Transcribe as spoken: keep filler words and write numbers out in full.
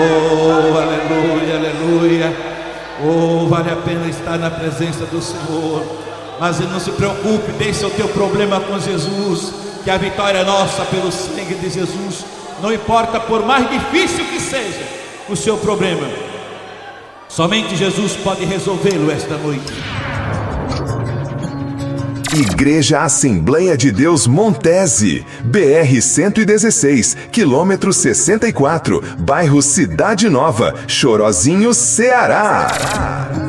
Oh, aleluia, aleluia. Oh, vale a pena estar na presença do Senhor. Mas não se preocupe, deixe o teu problema com Jesus, que a vitória é nossa pelo sangue de Jesus. Não importa, por mais difícil que seja o seu problema, somente Jesus pode resolvê-lo esta noite. Igreja Assembleia de Deus Montese, B R cento e dezesseis, quilômetro sessenta e quatro, bairro Cidade Nova, Chorozinho, Ceará.